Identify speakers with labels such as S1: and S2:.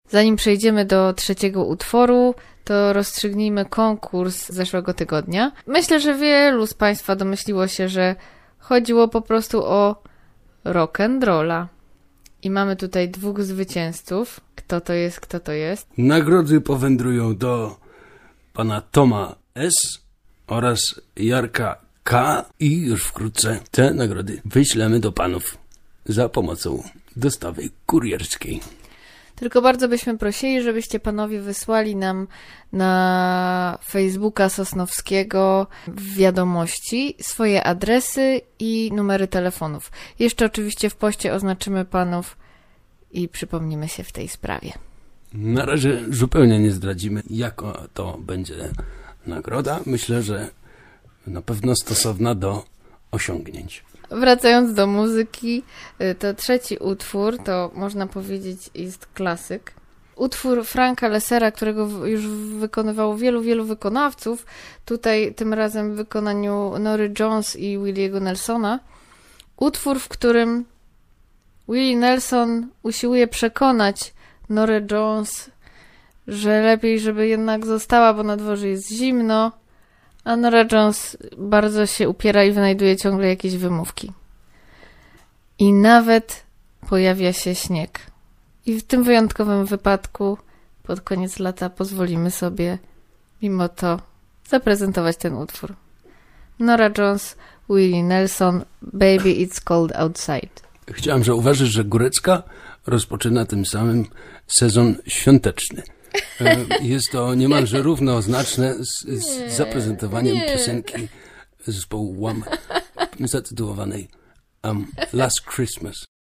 S1: Zanim przejdziemy do trzeciego utworu, to rozstrzygnijmy konkurs z zeszłego tygodnia. Myślę, że wielu z Państwa domyśliło się, że chodziło po prostu o rock'n'rolla. I mamy tutaj 2 zwycięzców. Kto to jest?
S2: Nagrody powędrują do pana Toma S. oraz Jarka K. I już wkrótce te nagrody wyślemy do panów za pomocą dostawy kurierskiej.
S1: Tylko bardzo byśmy prosili, żebyście panowie wysłali nam na Facebooka Sosnowskiego w wiadomości swoje adresy i numery telefonów. Jeszcze oczywiście w poście oznaczymy panów i przypomnimy się w tej sprawie.
S2: Na razie zupełnie nie zdradzimy, jaka to będzie nagroda. Myślę, że na pewno stosowna do osiągnięć.
S1: Wracając do muzyki, to trzeci utwór, to można powiedzieć jest klasyk. Utwór Franka Lessera, którego już wykonywało wielu wykonawców. Tutaj tym razem w wykonaniu Nory Jones i Williego Nelsona. Utwór, w którym Willie Nelson usiłuje przekonać Norę Jones, że lepiej, żeby jednak została, bo na dworze jest zimno. A Nora Jones bardzo się upiera i wynajduje ciągle jakieś wymówki. I nawet pojawia się śnieg. I w tym wyjątkowym wypadku pod koniec lata pozwolimy sobie mimo to zaprezentować ten utwór. Nora Jones, Willie Nelson, Baby It's Cold Outside.
S2: Chciałem zauważyć, że Górecka rozpoczyna tym samym sezon świąteczny. Jest to niemalże równoznaczne z zaprezentowaniem piosenki zespołu Wham zatytułowanej Last Christmas.